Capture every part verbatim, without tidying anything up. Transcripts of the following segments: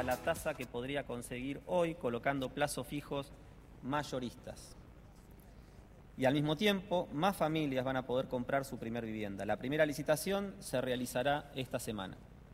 la tasa que podría conseguir hoy colocando plazos fijos mayoristas. Y al mismo tiempo, más familias van a poder comprar su primer vivienda. La primera licitación se realizará esta semana.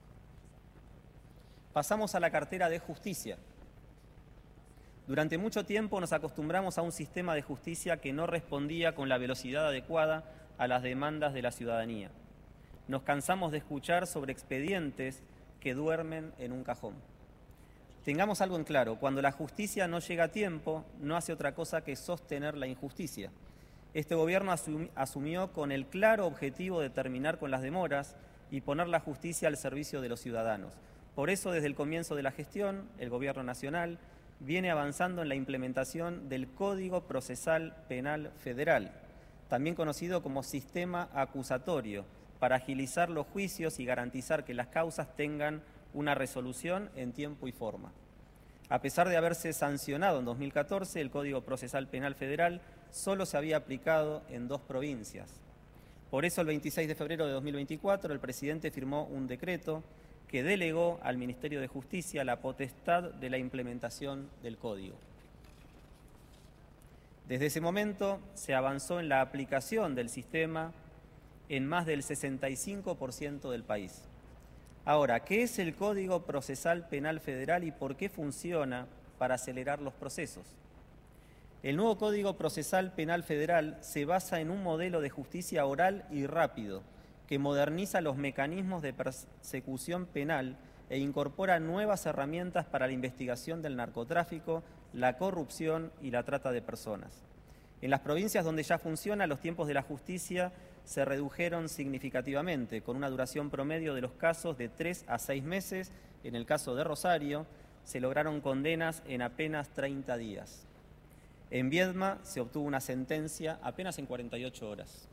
Pasamos a la cartera de justicia. Durante mucho tiempo nos acostumbramos a un sistema de justicia que no respondía con la velocidad adecuada a las demandas de la ciudadanía. Nos cansamos de escuchar sobre expedientes que duermen en un cajón. Tengamos algo en claro, cuando la justicia no llega a tiempo, no hace otra cosa que sostener la injusticia. Este gobierno asum- asumió con el claro objetivo de terminar con las demoras y poner la justicia al servicio de los ciudadanos. Por eso, desde el comienzo de la gestión, el Gobierno Nacional viene avanzando en la implementación del Código Procesal Penal Federal, también conocido como Sistema Acusatorio, para agilizar los juicios y garantizar que las causas tengan una resolución en tiempo y forma. A pesar de haberse sancionado en dos mil catorce, el Código Procesal Penal Federal solo se había aplicado en dos provincias. Por eso, el veintiséis de febrero de dos mil veinticuatro, el presidente firmó un decreto que delegó al Ministerio de Justicia la potestad de la implementación del Código. Desde ese momento se avanzó en la aplicación del sistema en más del sesenta y cinco por ciento del país. Ahora, ¿qué es el Código Procesal Penal Federal y por qué funciona para acelerar los procesos? El nuevo Código Procesal Penal Federal se basa en un modelo de justicia oral y rápido que moderniza los mecanismos de persecución penal e incorpora nuevas herramientas para la investigación del narcotráfico, la corrupción y la trata de personas. En las provincias donde ya funciona, los tiempos de la justicia se redujeron significativamente, con una duración promedio de los casos de tres a seis meses. En el caso de Rosario, se lograron condenas en apenas treinta días. En Viedma se obtuvo una sentencia apenas en cuarenta y ocho horas.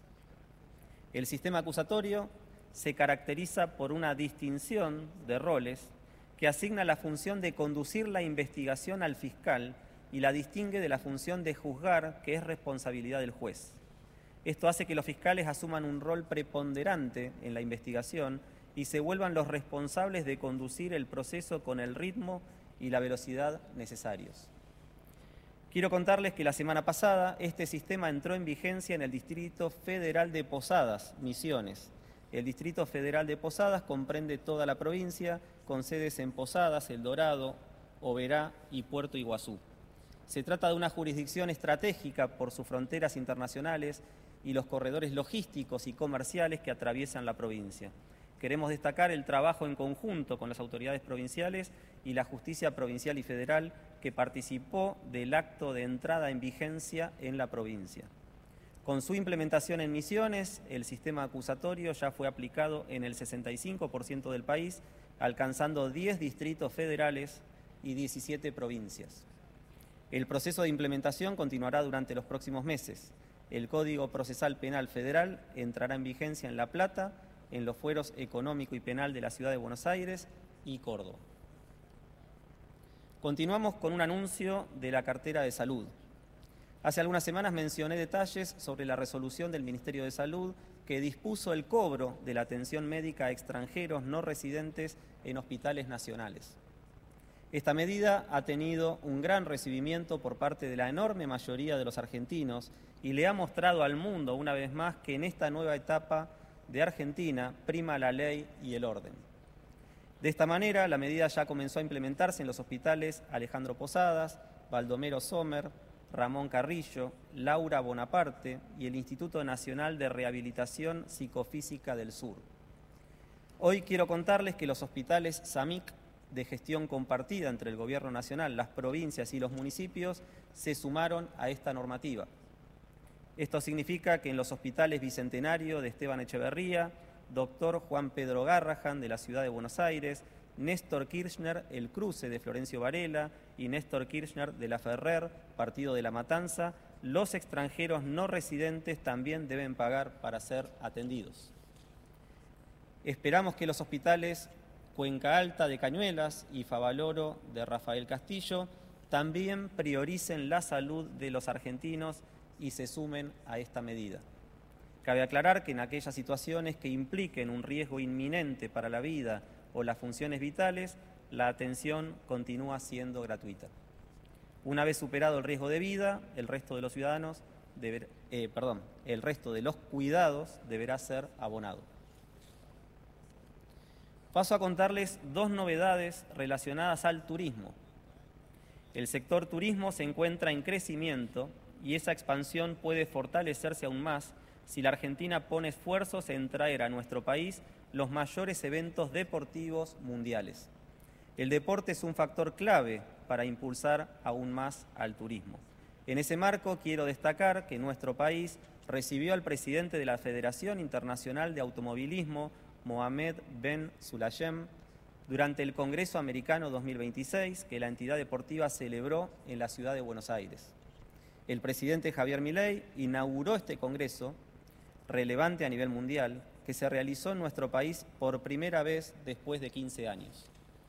El sistema acusatorio se caracteriza por una distinción de roles que asigna la función de conducir la investigación al fiscal y la distingue de la función de juzgar, que es responsabilidad del juez. Esto hace que los fiscales asuman un rol preponderante en la investigación y se vuelvan los responsables de conducir el proceso con el ritmo y la velocidad necesarios. Quiero contarles que la semana pasada este sistema entró en vigencia en el Distrito Federal de Posadas, Misiones. El Distrito Federal de Posadas comprende toda la provincia, con sedes en Posadas, El Dorado, Oberá y Puerto Iguazú. Se trata de una jurisdicción estratégica por sus fronteras internacionales y los corredores logísticos y comerciales que atraviesan la provincia. Queremos destacar el trabajo en conjunto con las autoridades provinciales y la justicia provincial y federal que participó del acto de entrada en vigencia en la provincia. Con su implementación en Misiones, el sistema acusatorio ya fue aplicado en el sesenta y cinco por ciento del país, alcanzando diez distritos federales y diecisiete provincias. El proceso de implementación continuará durante los próximos meses. El Código Procesal Penal Federal entrará en vigencia en La Plata, en los fueros económico y penal de la Ciudad de Buenos Aires y Córdoba. Continuamos con un anuncio de la cartera de salud. Hace algunas semanas mencioné detalles sobre la resolución del Ministerio de Salud que dispuso el cobro de la atención médica a extranjeros no residentes en hospitales nacionales. Esta medida ha tenido un gran recibimiento por parte de la enorme mayoría de los argentinos y le ha mostrado al mundo una vez más que en esta nueva etapa de Argentina prima la ley y el orden. De esta manera, la medida ya comenzó a implementarse en los hospitales Alejandro Posadas, Baldomero Sommer, Ramón Carrillo, Laura Bonaparte y el Instituto Nacional de Rehabilitación Psicofísica del Sur. Hoy quiero contarles que los hospitales SAMIC, de gestión compartida entre el Gobierno Nacional, las provincias y los municipios, se sumaron a esta normativa. Esto significa que en los hospitales Bicentenario de Esteban Echeverría, Doctor Juan Pedro Garrahan de la Ciudad de Buenos Aires, Néstor Kirchner, El Cruce de Florencio Varela y Néstor Kirchner de La Ferrer, Partido de la Matanza, los extranjeros no residentes también deben pagar para ser atendidos. Esperamos que los hospitales Cuenca Alta de Cañuelas y Favaloro de Rafael Castillo también prioricen la salud de los argentinos y se sumen a esta medida. Cabe aclarar que en aquellas situaciones que impliquen un riesgo inminente para la vida o las funciones vitales, la atención continúa siendo gratuita. Una vez superado el riesgo de vida, el resto de los ciudadanos, deber, eh, perdón, el resto de los cuidados deberá ser abonado. Paso a contarles dos novedades relacionadas al turismo. El sector turismo se encuentra en crecimiento y esa expansión puede fortalecerse aún más si la Argentina pone esfuerzos en traer a nuestro país los mayores eventos deportivos mundiales. El deporte es un factor clave para impulsar aún más al turismo. En ese marco quiero destacar que nuestro país recibió al presidente de la Federación Internacional de Automovilismo, Mohamed Ben Sulayem, durante el Congreso Americano dos mil veintiséis que la entidad deportiva celebró en la ciudad de Buenos Aires. El presidente Javier Milei inauguró este congreso, relevante a nivel mundial, que se realizó en nuestro país por primera vez después de quince años.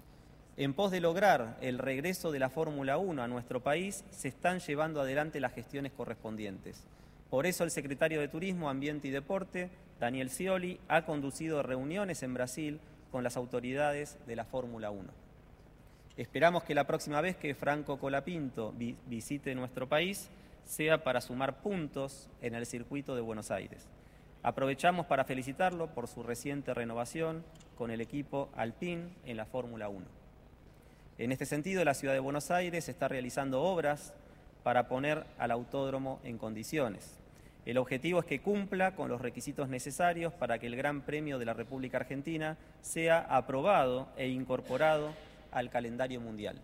En pos de lograr el regreso de la Fórmula uno a nuestro país, se están llevando adelante las gestiones correspondientes. Por eso el secretario de Turismo, Ambiente y Deporte, Daniel Scioli, ha conducido reuniones en Brasil con las autoridades de la Fórmula uno. Esperamos que la próxima vez que Franco Colapinto vi- visite nuestro país sea para sumar puntos en el circuito de Buenos Aires. Aprovechamos para felicitarlo por su reciente renovación con el equipo Alpine en la Fórmula uno. En este sentido, la ciudad de Buenos Aires está realizando obras para poner al autódromo en condiciones. El objetivo es que cumpla con los requisitos necesarios para que el Gran Premio de la República Argentina sea aprobado e incorporado al calendario mundial.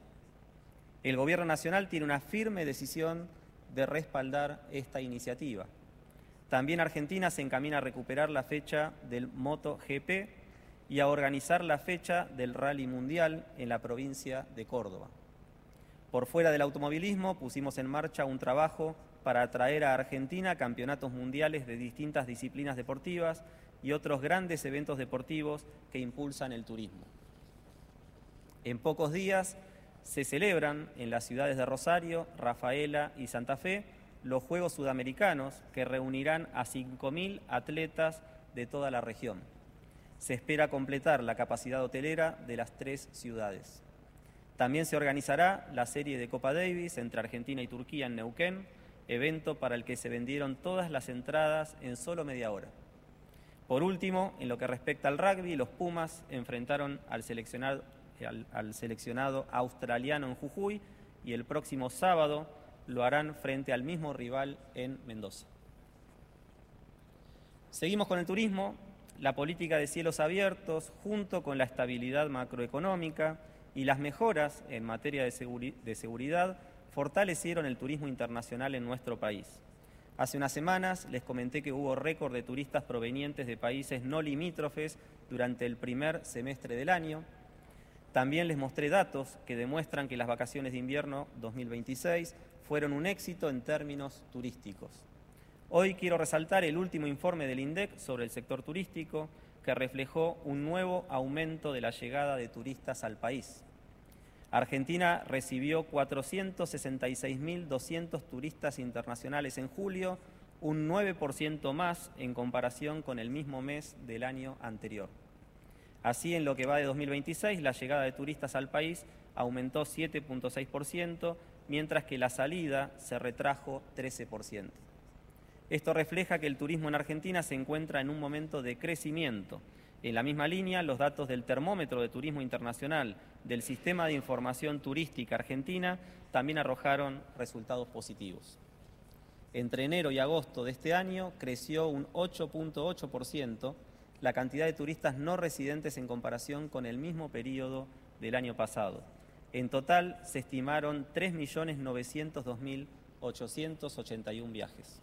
El Gobierno Nacional tiene una firme decisión de respaldar esta iniciativa. También Argentina se encamina a recuperar la fecha del MotoGP y a organizar la fecha del Rally Mundial en la provincia de Córdoba. Por fuera del automovilismo, pusimos en marcha un trabajo para atraer a Argentina campeonatos mundiales de distintas disciplinas deportivas y otros grandes eventos deportivos que impulsan el turismo. En pocos días se celebran en las ciudades de Rosario, Rafaela y Santa Fe los Juegos Sudamericanos que reunirán a cinco mil atletas de toda la región. Se espera completar la capacidad hotelera de las tres ciudades. También se organizará la serie de Copa Davis entre Argentina y Turquía en Neuquén, evento para el que se vendieron todas las entradas en solo media hora. Por último, en lo que respecta al rugby, los Pumas enfrentaron al seleccionado, al, al seleccionado australiano en Jujuy y el próximo sábado lo harán frente al mismo rival en Mendoza. Seguimos con el turismo. La política de cielos abiertos, junto con la estabilidad macroeconómica y las mejoras en materia de, seguri- de seguridad, fortalecieron el turismo internacional en nuestro país. Hace unas semanas les comenté que hubo récord de turistas provenientes de países no limítrofes durante el primer semestre del año. También les mostré datos que demuestran que las vacaciones de invierno dos mil veintiséis fueron un éxito en términos turísticos. Hoy quiero resaltar el último informe del INDEC sobre el sector turístico, que reflejó un nuevo aumento de la llegada de turistas al país. Argentina recibió cuatrocientos sesenta y seis mil doscientos turistas internacionales en julio, un nueve por ciento más en comparación con el mismo mes del año anterior. Así, en lo que va de dos mil veintiséis, la llegada de turistas al país aumentó siete punto seis por ciento, mientras que la salida se retrajo trece por ciento. Esto refleja que el turismo en Argentina se encuentra en un momento de crecimiento. En la misma línea, los datos del Termómetro de Turismo Internacional del Sistema de Información Turística Argentina también arrojaron resultados positivos. Entre enero y agosto de este año creció un ocho punto ocho por ciento la cantidad de turistas no residentes en comparación con el mismo periodo del año pasado. En total se estimaron tres millones novecientos dos mil ochocientos ochenta y uno viajes.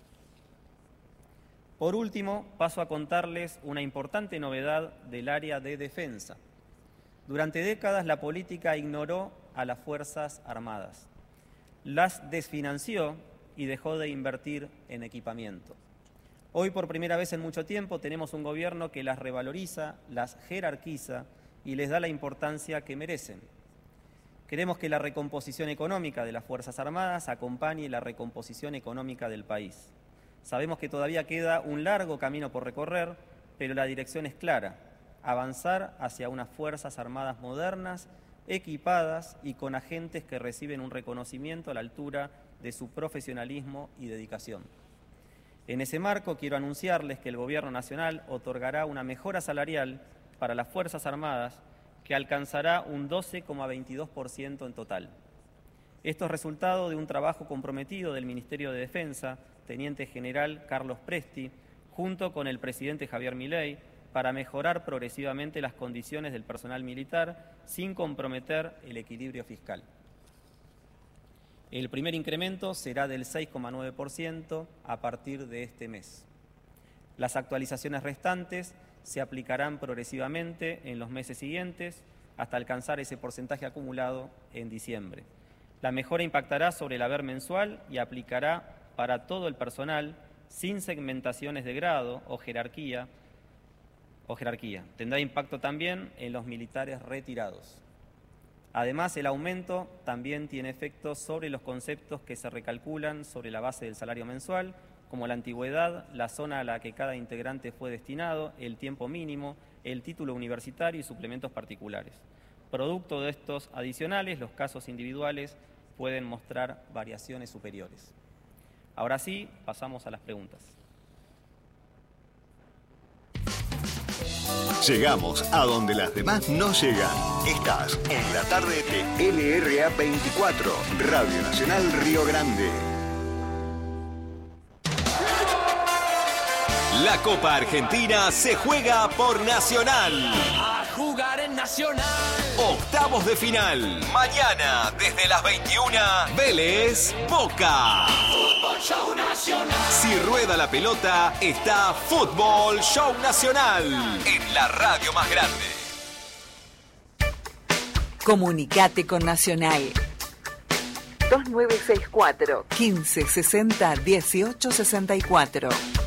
Por último, paso a contarles una importante novedad del área de defensa. Durante décadas la política ignoró a las Fuerzas Armadas, las desfinanció y dejó de invertir en equipamiento. Hoy, por primera vez en mucho tiempo, tenemos un gobierno que las revaloriza, las jerarquiza y les da la importancia que merecen. Queremos que la recomposición económica de las Fuerzas Armadas acompañe la recomposición económica del país. Sabemos que todavía queda un largo camino por recorrer, pero la dirección es clara: avanzar hacia unas Fuerzas Armadas modernas, equipadas y con agentes que reciben un reconocimiento a la altura de su profesionalismo y dedicación. En ese marco, quiero anunciarles que el Gobierno Nacional otorgará una mejora salarial para las Fuerzas Armadas que alcanzará un doce coma veintidós por ciento en total. Esto es resultado de un trabajo comprometido del Ministerio de Defensa, Teniente General Carlos Presti, junto con el presidente Javier Milei, para mejorar progresivamente las condiciones del personal militar sin comprometer el equilibrio fiscal. El primer incremento será del seis coma nueve por ciento a partir de este mes. Las actualizaciones restantes se aplicarán progresivamente en los meses siguientes hasta alcanzar ese porcentaje acumulado en diciembre. La mejora impactará sobre el haber mensual y aplicará para todo el personal sin segmentaciones de grado o jerarquía, o jerarquía. Tendrá impacto también en los militares retirados. Además, el aumento también tiene efectos sobre los conceptos que se recalculan sobre la base del salario mensual, como la antigüedad, la zona a la que cada integrante fue destinado, el tiempo mínimo, el título universitario y suplementos particulares. Producto de estos adicionales, los casos individuales pueden mostrar variaciones superiores. Ahora sí, pasamos a las preguntas. Llegamos a donde las demás no llegan. Estás en la tarde de L R A veinticuatro, Radio Nacional Río Grande. La Copa Argentina se juega por Nacional. A jugar en Nacional. Octavos de final. Mañana, desde las veintiuna, Vélez Boca. Fútbol Show Nacional. Si rueda la pelota, está Fútbol Show Nacional. En la radio más grande. Comunicate con Nacional. dos nueve seis cuatro, quince sesenta, dieciocho sesenta y cuatro.